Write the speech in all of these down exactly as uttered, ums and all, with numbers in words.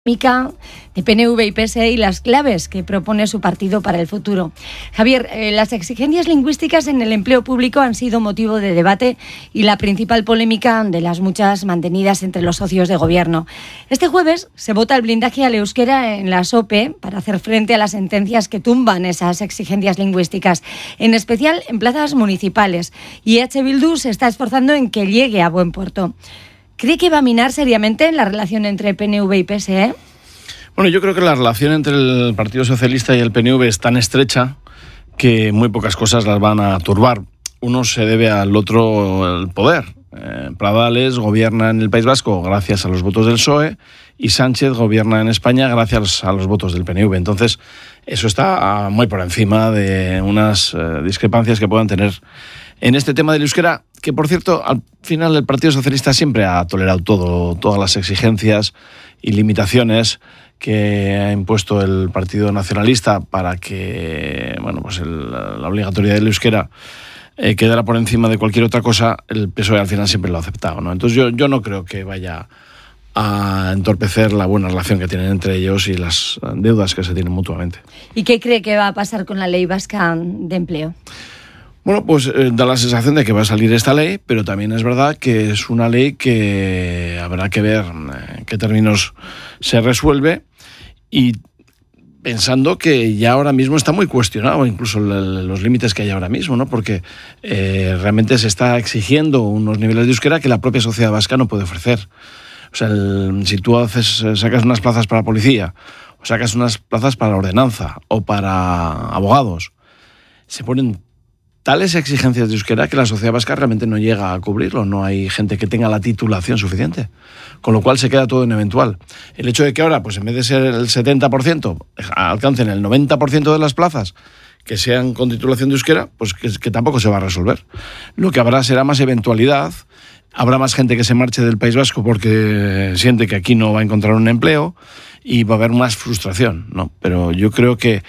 de P N V y P S E y las claves que propone su partido para el futuro. Javier, eh, las exigencias lingüísticas en el empleo público han sido motivo de debate y la principal polémica de las muchas mantenidas entre los socios de gobierno. Este jueves se vota el blindaje al euskera en las O P E para hacer frente a las sentencias que tumban esas exigencias lingüísticas, en especial en plazas municipales, y H. Bildu se está esforzando en que llegue a buen puerto. ¿Cree que va a minar seriamente en la relación entre P N V y P S E? Bueno, yo creo que la relación entre el Partido Socialista y el P N V es tan estrecha que muy pocas cosas las van a turbar. Uno se debe al otro el poder. Eh, Pradales gobierna en el País Vasco gracias a los votos del P S O E y Sánchez gobierna en España gracias a los votos del P N V. Entonces, eso está muy por encima de unas eh, discrepancias que puedan tener en este tema del euskera, que por cierto, al final el Partido Socialista siempre ha tolerado todo, todas las exigencias y limitaciones que ha impuesto el Partido Nacionalista para que, bueno, pues el, la obligatoriedad del euskera eh, quedara por encima de cualquier otra cosa. El P S O E al final siempre lo ha aceptado, ¿no? Entonces yo, yo no creo que vaya a entorpecer la buena relación que tienen entre ellos y las deudas que se tienen mutuamente. ¿Y qué cree que va a pasar con la ley vasca de empleo? Bueno, pues eh, da la sensación de que va a salir esta ley, pero también es verdad que es una ley que habrá que ver en qué términos se resuelve, y pensando que ya ahora mismo está muy cuestionado incluso el, los límites que hay ahora mismo, ¿no? Porque eh, realmente se está exigiendo unos niveles de euskera que la propia sociedad vasca no puede ofrecer. O sea, el, si tú haces, sacas unas plazas para policía, o sacas unas plazas para ordenanza o para abogados, se ponen tales exigencias de euskera que la sociedad vasca realmente no llega a cubrirlo. No hay gente que tenga la titulación suficiente, con lo cual se queda todo en eventual. El hecho de que ahora, pues en vez de ser el setenta por ciento, alcancen el noventa por ciento de las plazas que sean con titulación de euskera, pues que, que tampoco se va a resolver. Lo que habrá será más eventualidad. Habrá más gente que se marche del País Vasco porque siente que aquí no va a encontrar un empleo, y va a haber más frustración, ¿no? Pero yo creo que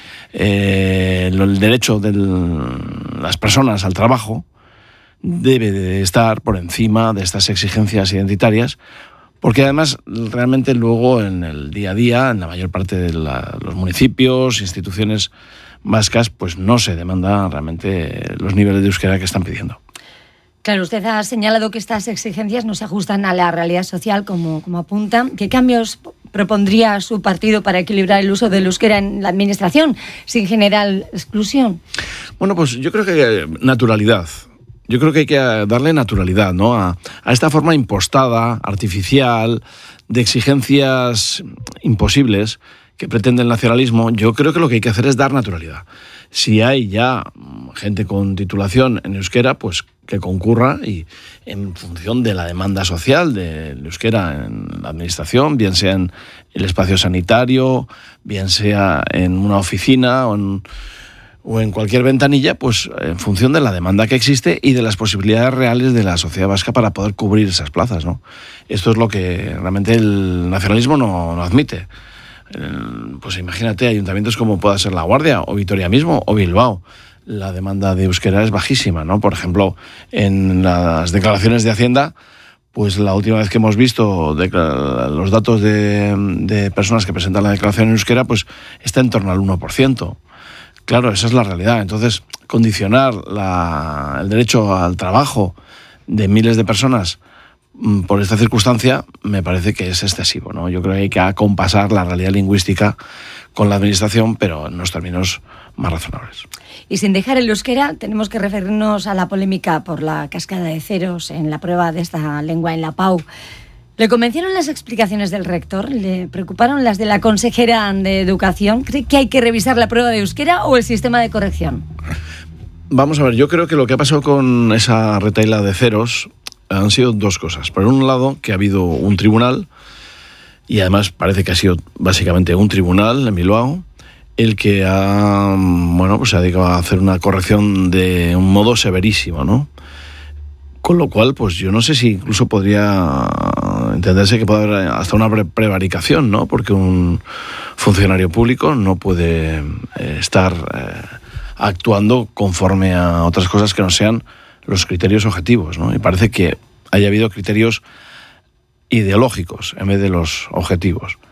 eh, el derecho de las personas al trabajo debe de estar por encima de estas exigencias identitarias, porque además realmente luego en el día a día, en la mayor parte de la, los municipios, instituciones vascas, pues no se demanda realmente los niveles de euskera que están pidiendo. Claro, usted ha señalado que estas exigencias no se ajustan a la realidad social, como, como apunta. ¿Qué cambios propondría su partido para equilibrar el uso del euskera en la administración sin generar exclusión? Bueno, pues yo creo que naturalidad. Yo creo que hay que darle naturalidad, ¿no? A, a esta forma impostada, artificial, de exigencias imposibles que pretende el nacionalismo. Yo creo que lo que hay que hacer es dar naturalidad. Si hay ya gente con titulación en euskera, pues que concurra, y en función de la demanda social del euskera en la administración, bien sea en el espacio sanitario, bien sea en una oficina o en, o en cualquier ventanilla, pues en función de la demanda que existe y de las posibilidades reales de la sociedad vasca para poder cubrir esas plazas, ¿no? Esto es lo que realmente el nacionalismo no, no admite. Pues imagínate ayuntamientos como pueda ser La Guardia o Vitoria mismo o Bilbao. La demanda de euskera es bajísima, ¿no? Por ejemplo, en las declaraciones de Hacienda, pues la última vez que hemos visto de, los datos de, de personas que presentan la declaración en euskera, pues está en torno al uno por ciento. Claro, esa es la realidad. Entonces, condicionar la, el derecho al trabajo de miles de personas por esta circunstancia me parece que es excesivo, ¿no? Yo creo que hay que acompasar la realidad lingüística con la administración, pero en unos términos más razonables. Y sin dejar el euskera, tenemos que referirnos a la polémica por la cascada de ceros en la prueba de esta lengua en la P A U. ¿Le convencieron las explicaciones del rector? ¿Le preocuparon las de la consejera de Educación? ¿Cree que hay que revisar la prueba de euskera o el sistema de corrección? Vamos a ver, yo creo que lo que ha pasado con esa retahíla de ceros han sido dos cosas. Por un lado, que ha habido un tribunal, y además parece que ha sido básicamente un tribunal en Bilbao, el que ha, bueno, pues se ha dedicado a hacer una corrección de un modo severísimo, ¿no? Con lo cual, pues yo no sé si incluso podría entenderse que puede haber hasta una pre- prevaricación, ¿no? Porque un funcionario público no puede eh, estar eh, actuando conforme a otras cosas que no sean los criterios objetivos, ¿no? Y parece que haya habido criterios ideológicos en vez de los objetivos.